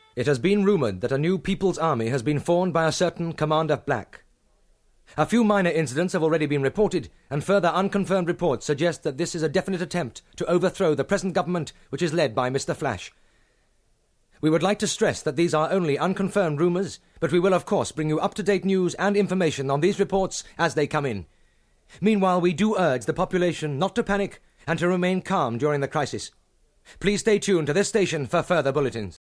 It has been rumoured that a new People's Army has been formed by a certain Commander Black. A few minor incidents have already been reported, and further unconfirmed reports suggest that this is a definite attempt to overthrow the present government, which is led by Mr. Flash. We would like to stress that these are only unconfirmed rumours, but we will of course bring you up-to-date news and information on these reports as they come in. Meanwhile, we do urge the population not to panic and to remain calm during the crisis. Please stay tuned to this station for further bulletins.